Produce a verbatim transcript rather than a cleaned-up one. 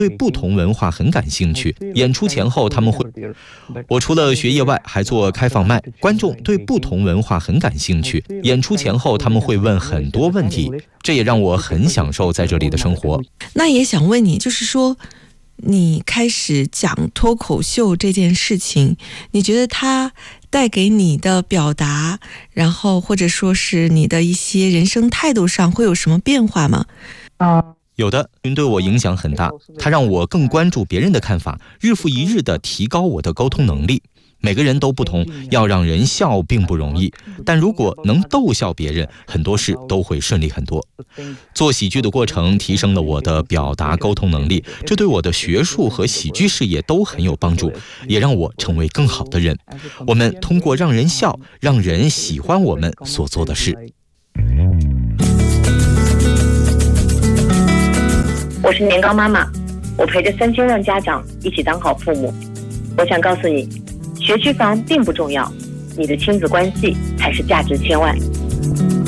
对不同文化很感兴趣，演出前后他们会……我除了学业外，还做开放麦。观众对不同文化很感兴趣，演出前后他们会问很多问题，这也让我很享受在这里的生活。 那也想问你，就是说，你开始讲脱口秀这件事情，你觉得它带给你的表达，然后或者说是你的一些人生态度上会有什么变化吗？ 啊。有的，对我影响很大，它让我更关注别人的看法，日复一日地提高我的沟通能力。每个人都不同，要让人笑并不容易，但如果能逗笑别人，很多事都会顺利很多。做喜剧的过程提升了我的表达沟通能力，这对我的学术和喜剧事业都很有帮助，也让我成为更好的人。我们通过让人笑，让人喜欢我们所做的事。 我是年糕妈妈，我陪着三千万家长一起当好父母。我想告诉你，学区房并不重要，你的亲子关系才是价值千万。